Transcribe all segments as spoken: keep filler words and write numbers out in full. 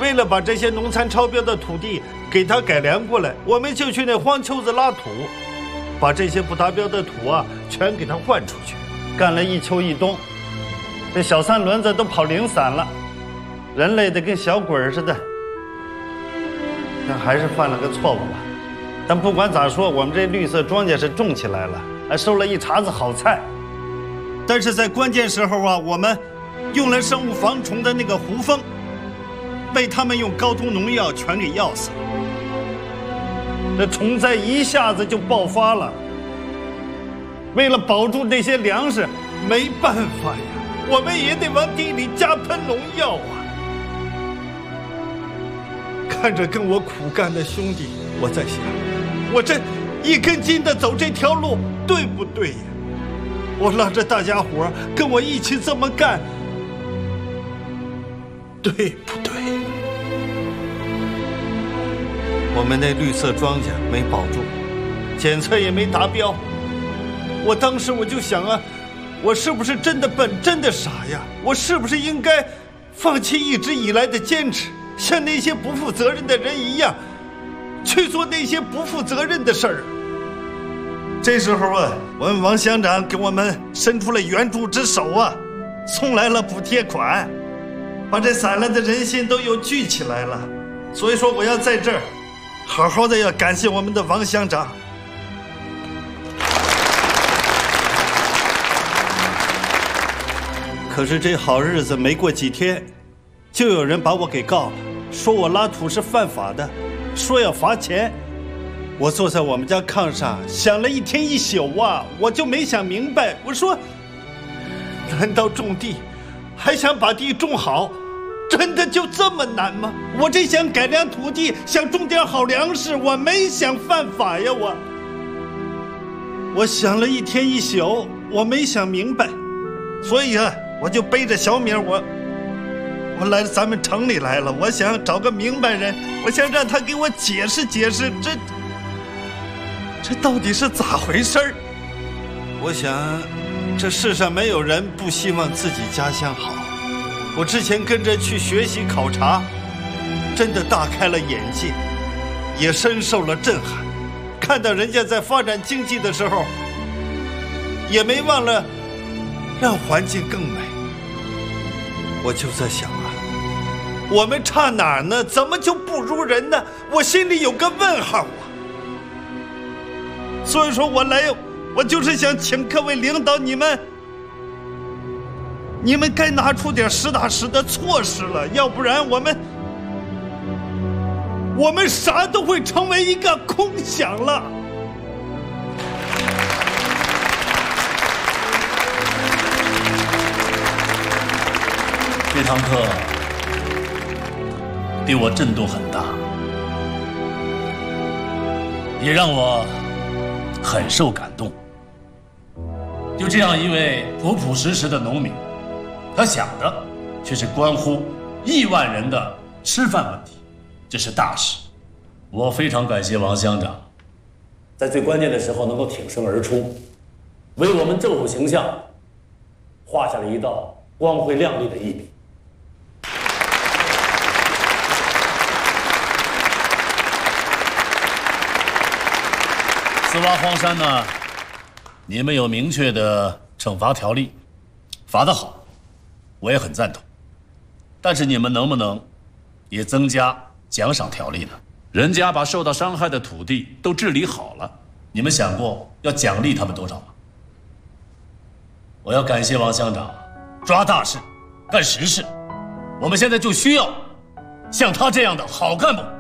为了把这些农残超标的土地给它改良过来，我们就去那荒丘子拉土，把这些不达标的土啊全给它换出去。干了一秋一冬，这小三轮子都跑零散了，人累得跟小鬼似的。但还是犯了个错误吧。但不管咋说，我们这绿色庄稼是种起来了，还收了一茬子好菜。但是在关键时候啊，我们用了生物防虫的那个胡蜂，被他们用高通农药全给药死了。这虫灾一下子就爆发了。为了保住那些粮食，没办法呀，我们也得往地里加喷农药啊。看着跟我苦干的兄弟，我在想，我这一根筋的走这条路，对不对呀？我拉着大家伙跟我一起这么干，对不对？我们那绿色庄稼没保住，检测也没达标。我当时我就想啊，我是不是真的笨，真的傻呀？我是不是应该放弃一直以来的坚持，像那些不负责任的人一样，去做那些不负责任的事儿？这时候啊，我们王乡长给我们伸出了援助之手啊，送来了补贴款，把这散了的人心都又聚起来了。所以说，我要在这儿好好的要感谢我们的王乡长。可是这好日子没过几天，就有人把我给告了，说我拉土是犯法的，说要罚钱。我坐在我们家炕上想了一天一宿啊，我就没想明白。我说，难道种地还想把地种好，真的就这么难吗？我这想改良土地，想种点好粮食，我没想犯法呀。我我想了一天一宿，我没想明白，所以啊，我就背着小米，我我来咱们城里来了。我想找个明白人，我想让他给我解释解释，这这到底是咋回事儿？我想，这世上没有人不希望自己家乡好。我之前跟着去学习考察，真的大开了眼界，也深受了震撼。看到人家在发展经济的时候，也没忘了让环境更美。我就在想啊，我们差哪儿呢？怎么就不如人呢？我心里有个问号啊。所以说我来，我就是想请各位领导，你们你们该拿出点实打实的措施了，要不然我们我们啥都会成为一个空想了。 这堂课对我震动很大，也让我很受感动。就这样一位朴朴实实的农民，他想的却是关乎亿万人的吃饭问题，这是大事。我非常感谢王乡长，在最关键的时候能够挺身而出，为我们政府形象画下了一道光辉亮丽的一笔。私挖荒山呢，你们有明确的惩罚条例，罚得好，我也很赞同。但是你们能不能也增加奖赏条例呢？人家把受到伤害的土地都治理好了，你们想过要奖励他们多少吗？我要感谢王乡长，抓大事，干实事。我们现在就需要像他这样的好干部。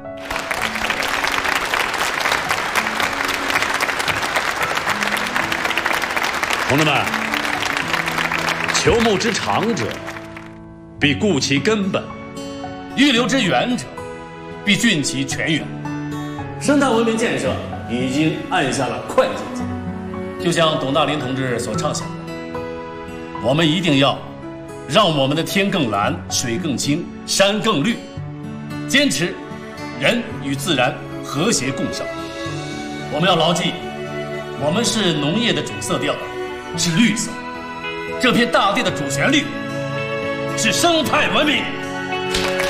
同志们，求木之长者，必固其根本； 预留之远者，必浚其泉源。生态文明建设已经按下了快进键，就像董大林同志所畅想的，我们一定要让我们的天更蓝、水更清、山更绿，坚持人与自然和谐共生。我们要牢记，我们是农业的主色调是绿色，这片大地的主旋律是生态文明。